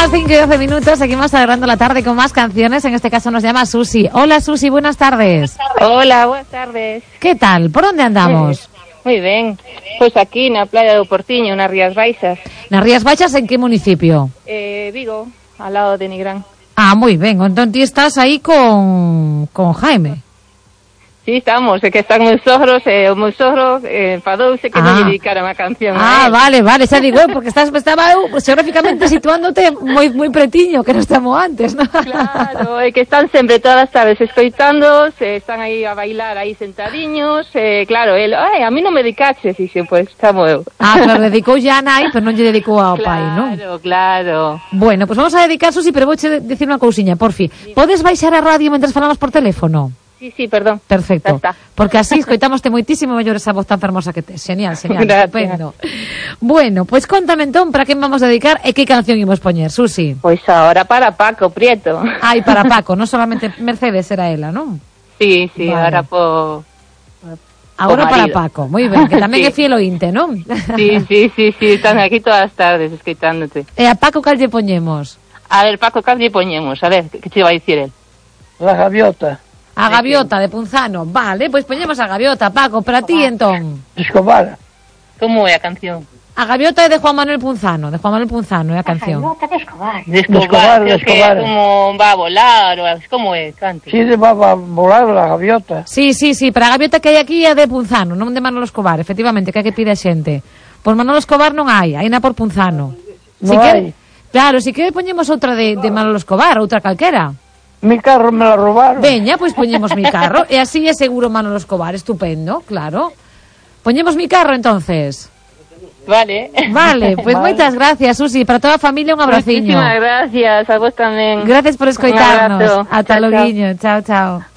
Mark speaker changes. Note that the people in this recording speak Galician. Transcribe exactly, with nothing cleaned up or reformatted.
Speaker 1: las cinco y doce minutos, seguimos celebrando la tarde con más canciones. En este caso nos llama Susi. Hola Susi, buenas tardes.
Speaker 2: Hola, buenas tardes.
Speaker 1: ¿Qué tal? ¿Por dónde andamos?
Speaker 2: Muy bien. Pues aquí na playa do Portiño, nas Rías Baixas.
Speaker 1: ¿Nas Rías Baixas en qué municipio?
Speaker 2: Eh, Vigo, al lado de Nigrán.
Speaker 1: Ah, muy bien. Entonces ti estás aí con, con Jaime.
Speaker 2: Sí, estamos, é que están meus sogros, e o meu sogro eh, enfadouse que
Speaker 1: Ah.
Speaker 2: non lle dedicara unha canción
Speaker 1: Ah,
Speaker 2: a él.
Speaker 1: vale, vale, xa digo, porque estás, estaba eu geográficamente situándote moi moi pretiño, que non estamos antes, ¿no?
Speaker 2: Claro, é que están sempre todas as tardes escoitando, se están aí a bailar aí sentadiños, eh, claro, el, ai, a mí non me dedicaches, e xe, pois, estamos eu.
Speaker 1: Ah, pero dedicou ya a nai, pero non lle dedicou ao pai, non?
Speaker 2: Claro, claro.
Speaker 1: Bueno, pues vamos a dedicar, Susi, pero vou che decir unha cousiña, porfi. Podes baixar a radio mentre falamos por teléfono?
Speaker 2: Sí, sí, perdón.
Speaker 1: Perfecto.
Speaker 2: Ya está.
Speaker 1: Porque así escoitamoste moitísimo mellor esa voz tan fermosa que tes. Genial, genial,
Speaker 2: Gracias.
Speaker 1: estupendo. Bueno, pues contame entón para quen vamos a dedicar e que canción imos poñer, Susi.
Speaker 2: Pois ahora para Paco Prieto.
Speaker 1: Ai, para Paco, non solamente Mercedes era ela, non?
Speaker 2: Sí, sí,
Speaker 1: Vale.
Speaker 2: ahora po...
Speaker 1: Agora
Speaker 2: O
Speaker 1: para
Speaker 2: marido.
Speaker 1: Paco, moi ben, que tamén
Speaker 2: Sí.
Speaker 1: é fiel ointe, non?
Speaker 2: Sí, sí, sí, sí, están aquí todas as tardes escoitándote.
Speaker 1: E a Paco cal lle poñemos?
Speaker 2: A ver, Paco, cal lle poñemos? A ver, que che vai dicir el?
Speaker 3: La gaviota.
Speaker 1: A Gaviota de Punzano. Vale, pois poñemos a Gaviota, Paco, para ti entón.
Speaker 3: Escobar.
Speaker 2: Como é a canción?
Speaker 1: A Gaviota é de Juan Manuel Punzano, de Juan Manuel Punzano é a canción.
Speaker 2: De
Speaker 3: Escobar,
Speaker 2: Escobar,
Speaker 3: de
Speaker 2: creo que
Speaker 3: Escobar.
Speaker 2: é como va a volar, ou como é, cante.
Speaker 3: Sí, de va a volar la gaviota.
Speaker 1: Sí, sí, sí, para a Gaviota que hai aquí é de Punzano, non de Manolo Escobar, efectivamente, que é que pide a xente. Por Manolo Escobar non hai, hai na por Punzano.
Speaker 3: Non
Speaker 1: quere-
Speaker 3: hai.
Speaker 1: Claro, si que poñemos outra de, de Manolo Escobar, outra calquera.
Speaker 3: Mi carro me la robaron.
Speaker 1: Veña, pois poñemos mi carro, e así é seguro Manolo Escobar, estupendo, claro. Poñemos mi carro, entonces.
Speaker 2: Vale.
Speaker 1: Vale, pois
Speaker 3: Vale.
Speaker 1: moitas gracias, Susi, para toda a familia un abraciño.
Speaker 2: Muchísimas gracias, a vos tamén.
Speaker 1: Gracias por
Speaker 2: Un
Speaker 1: escoitarnos.
Speaker 2: abrazo.
Speaker 1: Ata
Speaker 2: Chao, chao.
Speaker 1: loguiño, chao, chao.